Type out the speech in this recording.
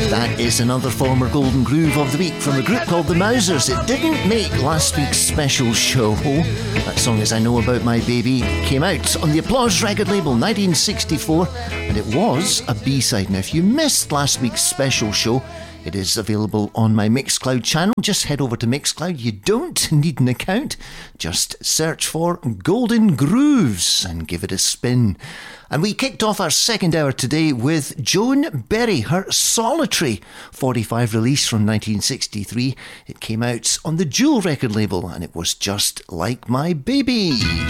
That is another former Golden Groove of the Week from a group called The Mousers. It didn't make last week's special show. That song, As I Know About My Baby, came out on the Applause record label 1964, and it was a B-side. Now, if you missed last week's special show, it is available on my Mixcloud channel. Just head over to Mixcloud. You don't need an account. Just search for Golden Grooves and give it a spin. And we kicked off our second hour today with Joan Berry, her Solitary 45 release from 1963. It came out on the Jewel record label, and it was Just Like My Baby.